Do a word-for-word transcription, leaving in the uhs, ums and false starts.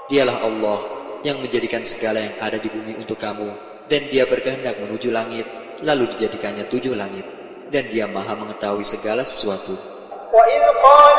Dialah Allah yang menjadikan segala yang ada di bumi untuk kamu, dan Dia berkehendak menuju langit, lalu dijadikannya tujuh langit, dan Dia Maha mengetahui segala sesuatu.